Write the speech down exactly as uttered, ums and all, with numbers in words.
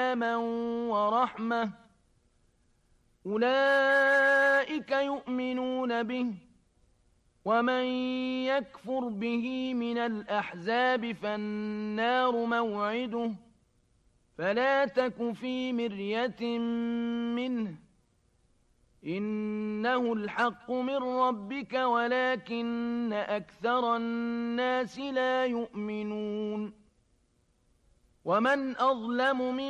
سلاما ورحمة أولئك يؤمنون به ومن يكفر به من الأحزاب فالنار موعده فلا تك في مرية منه إنه الحق من ربك ولكن أكثر الناس لا يؤمنون ومن أظلم من